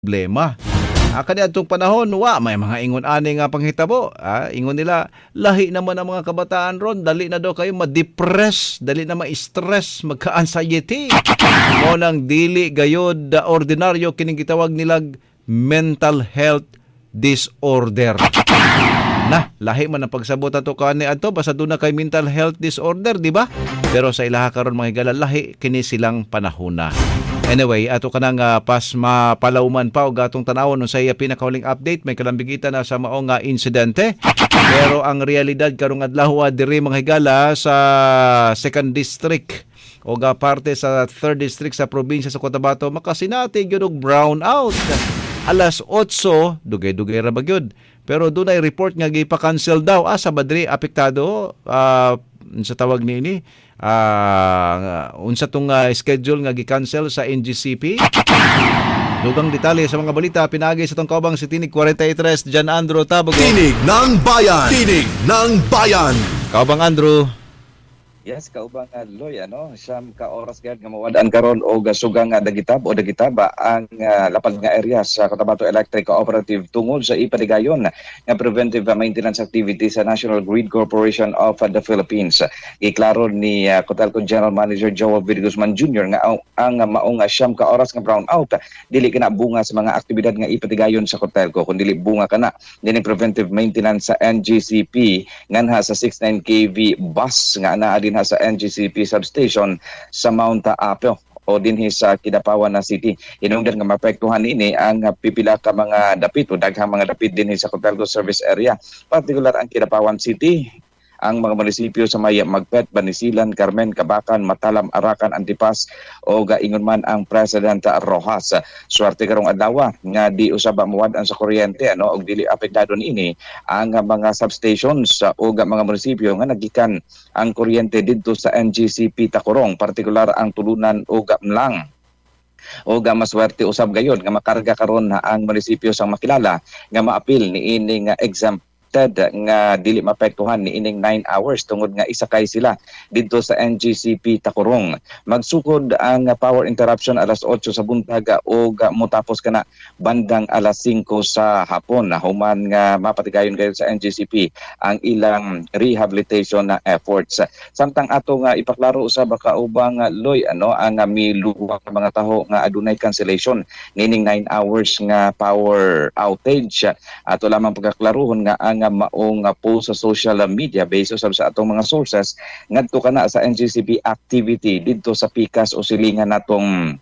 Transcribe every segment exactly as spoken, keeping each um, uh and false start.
problema. Ah, kani adtong panahon wa may mga ingon ani nga panghitabo. Ah, ingon nila lahi naman ang mga kabataan ron, dali na daw kayo ma-depress, dali na ma-stress, magka-anxiety. Mo nang dili gayod da ordinaryo kining gitawag nilag mental health disorder. Na, lahi man ang pagsabot ato kani adto basta doon na kay mental health disorder, di ba? Pero sa ilaha karon mga higala lahi kini silang panahona. Anyway, ato kanang uh, pas mapalawman pa og atong tanawon unsay pinakahuling update may kalambigitan na sa mao nga insidente. Pero ang realidad karong adlaw diri mga higala sa second District o ga parte sa third District sa probinsya sa Cotabato makasinati gyud og brownout. Alas otso, dugay-dugay ra ba gyud. Pero dunay report nga gipa-cancel daw asa badri apektado uh, sa tawag ni ini uh, unsa tong uh, schedule nga gi-cancel sa N G C P. Dugang detalye sa mga balita pinagi sa tong kaubang si Tinig forty-three Jan Andrew Tabogo. Tinig ng Bayan. Tinig ng Bayan. Kaubang Andrew. Yes, kaubang uh, Loy, ano, siyam ka oras gayud nga mawadaan karon og sugang nga dagitab o dagitaba ang uh, lapad nga area sa Cotabato Electric Cooperative tungod sa ipadigayon nga preventive maintenance activity sa National Grid Corporation of the Philippines. Giklaro ni uh, Cotelco General Manager Joel V. Guzman Junior nga ang, ang maong siyam ka oras nga brownout dili kana bunga sa mga aktibidad nga ipadigayon sa Cotelco kundi dili bunga kana dinhi preventive maintenance sa N G C P nganha sa sixty-nine K V bus nga naa dinha sa N G C P substation sa Mount Apio o dinhi sa Kidapawan na City. Hinungdan nga maapektuhan ini ang pipila ka mga dapit o daghang mga dapit dinhi sa Cotelco service area, partikular ang Kidapawan City, ang mga munisipyo sa may Magpet, Banisilan, Carmen, Kabakan, Matalam, Arakan, Antipas o gaingon man ang President Rojas. Swerte karong adlaw nga di usab muwad-an sa kuryente ano og dili apektado niini ang mga substations o mga munisipyo nga nagikan ang kuryente didto sa N G C P Tacorong, partikular ang Tulunan o Gamlang. O ga maswerte usab gayud nga makarga karon ang munisipyo sang makilala nga maapil niini nga exempt nga dili mapektuhan ni ining nine hours tungod nga isakay sila didto sa N G C P Tacorong. Magsukod ang power interruption alas otso sa buntag o motapos kana bandang alas singko sa hapon. Human nga mapatigayon kayo sa N G C P ang ilang rehabilitation na efforts. Samtang ato nga ipaklaro usab kaubang Loy ano ang miluwa nga mga taho nga adunay cancellation nining nine hours nga power outage. Ato lamang pagkaklaruhon nga ang nga maong nga post sa social media based usab sa atong mga sources ngadto kana sa N G C P activity didto sa pikas o silingan natong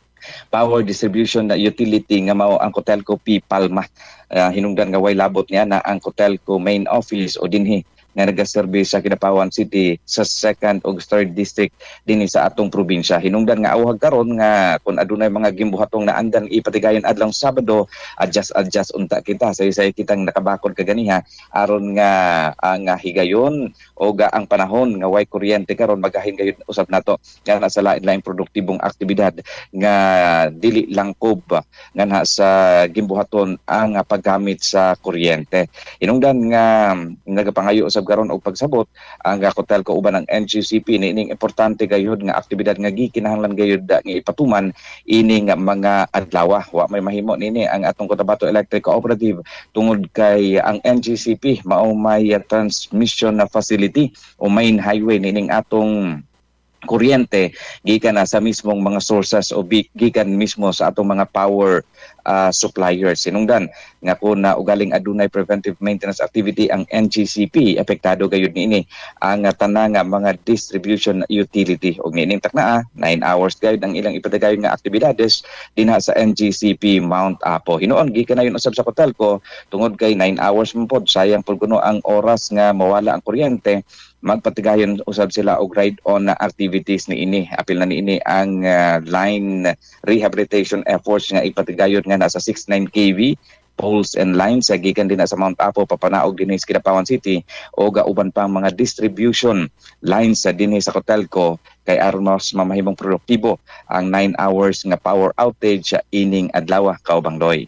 power distribution na utility nga mao ang Cotelco P. Palma. Uh, hinungdan nga way labot niya na ang Cotelco main office o dinhi nga nagaservice sa Kidapawan City sa second ug third district dinhi sa atong probinsya. Hinungdan nga awhag karon nga kun adunay mga gimbuhatong naandan ipatigayon adlong Sabado, adjust adjust unta kita say say kitang nakabakod kaganiha aron nga ang uh, higayon o ga ang panahon nga way kuryente karon magahin gayud usab nato nga sa lain-laing produktibong aktibidad nga dili langkob nga na sa gimbuhaton ang uh, paggamit sa kuryente. Hinungdan nga nagapangayo sa karon og pagsabot ang Cotelco uban ang N G C P niining importante gayud nga aktibidad nga gikinahanglan gayud nga ipatuman ining mga adlaw. Wa may mahimo nini ang atong Cotabato Electric Cooperative tungod kay ang N G C P mao may transmission facility o main highway nining atong kuryente gikan na sa mismong mga sources o gikan mismo sa atong mga power uh, suppliers. Sinungdan nga kung na ugaling adunay preventive maintenance activity ang N G C P apektado gayud niini ang uh, tanang uh, mga distribution utility og niining taknaa nine hours gayud ang ilang ipadagayon nga aktibidades dinha sa N G C P Mount Apo. Hinuon gikan na yun usab sa Cotelco tungod kay nine hours man pod sayang pud kuno ang oras nga mawala ang kuryente magpatigayon usab sila og ride-on na activities ni ini. Apil na ni ini ang uh, line rehabilitation efforts nga ipatigayon nga nasa sixty-nine K V poles and lines sa gikan din sa Mount Apo papanaog dinhi sa Kidapawan City o gauban pang mga distribution lines sa dinhi sa Cotelco kay aron mas mamahimong produktibo ang nine hours nga power outage sa ining adlaw kaubang Loy.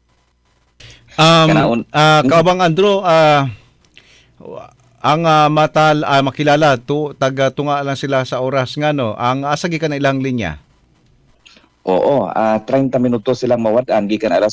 Um, Kanaon, uh, kaubang Andrew, uh, ang uh, matal uh, makilala to taga tunga lang sila sa oras nga no ang asa gikan ilang linya. Oo, ah thirty minutos silang mawad-an gikan alas